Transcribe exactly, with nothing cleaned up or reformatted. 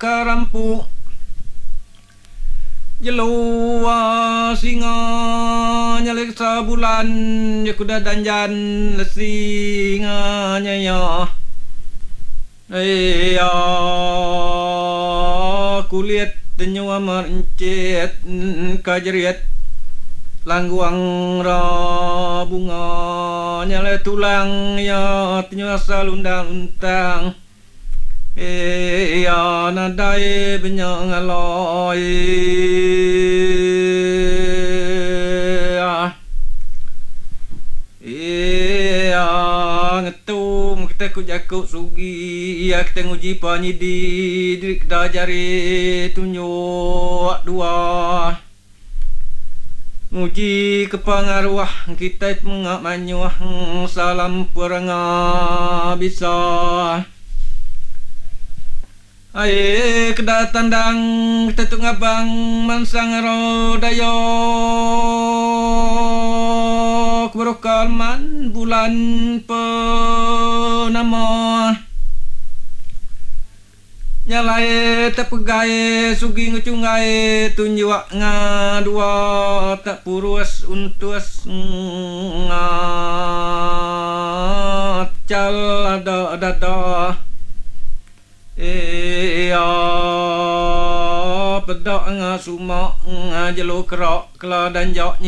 karampu Jelua singa nyalik sabulan ya kuda danjan lesinga nyaya iya kulit tenyua merencet kajeriet langguang ra bunga nyale tulang ya tenyua salundang-undang iya nadai benyang aloi iya ngetum kita ku jakuk sugi iya kita nguji panyidi dirik dajari tunjuk dua nguji kepangaruah kita mengak manyuah salam peranga bisa Ai kedatandang tetu ngabang mansang rodayo keberokalman bulan penama nyalai tepegai sugi ngucungai tunjuk ngadua tak purus untus ngacal ada ada iya pedak ngasumak ngajelo kerak kela dan jok